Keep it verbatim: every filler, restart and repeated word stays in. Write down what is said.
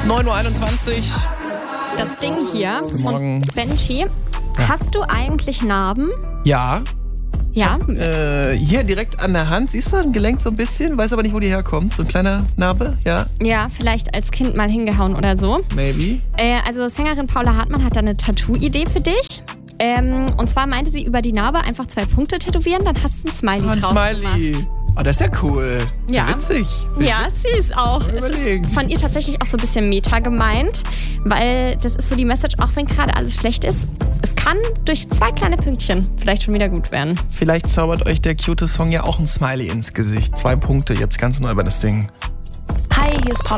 neun Uhr einundzwanzig. Das Ding hier Guten Morgen. von Benji. Hast du eigentlich Narben? Ja. Ja. Äh, hier direkt an der Hand. Siehst du ein Gelenk so ein bisschen? Weiß aber nicht, wo die herkommt. So ein kleiner Narbe, ja? Ja, vielleicht als Kind mal hingehauen oder so. Maybe. Äh, also Sängerin Paula Hartmann hat da eine Tattoo-Idee für dich. Ähm, und zwar meinte sie, über die Narbe einfach zwei Punkte tätowieren, dann hast du ein Smiley Oh, ein draus Smiley. gemacht. Oh, das ist ja cool. Das Ja. ist ja witzig. Ja, süß auch. Es Überlegen. ist von ihr tatsächlich auch so ein bisschen Meta gemeint, weil das ist so die Message, auch wenn gerade alles schlecht ist, es kann durch zwei kleine Pünktchen vielleicht schon wieder gut werden. Vielleicht zaubert euch der cute Song ja auch ein Smiley ins Gesicht. Zwei Punkte, jetzt ganz neu bei das Ding. Hi, hier ist Paula